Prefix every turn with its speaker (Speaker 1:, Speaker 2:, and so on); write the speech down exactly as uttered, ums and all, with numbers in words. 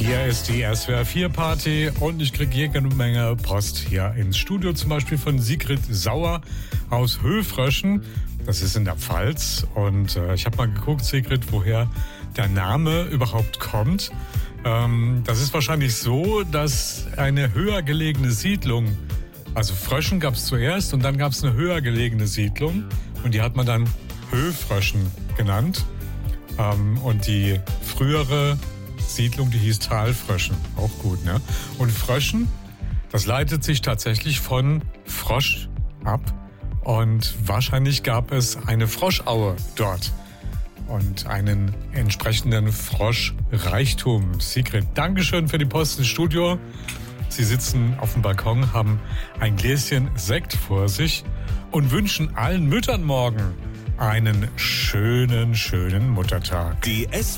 Speaker 1: Hier ist die S W R vier Party und ich kriege jede Menge Post hier ins Studio, zum Beispiel von Sigrid Sauer aus Höfröschen. Das ist in der Pfalz und äh, ich habe mal geguckt, Sigrid, woher der Name überhaupt kommt. Ähm, das ist wahrscheinlich so, dass eine höher gelegene Siedlung, also Fröschen gab es zuerst und dann gab es eine höher gelegene Siedlung und die hat man dann Höfröschen genannt. Ähm, und die frühere Siedlung, die hieß Talfröschen. Auch gut, ne? Und Fröschen, das leitet sich tatsächlich von Frosch ab. Und wahrscheinlich gab es eine Froschaue dort. Und einen entsprechenden Froschreichtum. Sigrid, Dankeschön für die Post ins Studio. Sie sitzen auf dem Balkon, haben ein Gläschen Sekt vor sich und wünschen allen Müttern morgen einen schönen, schönen Muttertag.
Speaker 2: Die S